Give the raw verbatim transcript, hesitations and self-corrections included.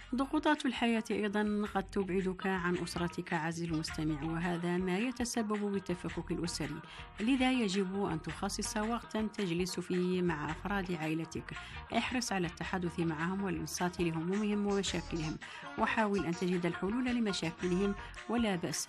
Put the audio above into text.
ضغوطات الحياة أيضا قد تبعدك عن أسرتك عزيزي المستمع، وهذا ما يتسبب بالتفكك الأسري. لذا يجب أن تخصص وقتا تجلس فيه مع أفراد عائلتك. احرص على التحدث معهم والإنصات لهمومهم ومشاكلهم، وحاول أن تجد الحلول لمشاكلهم، ولا بأس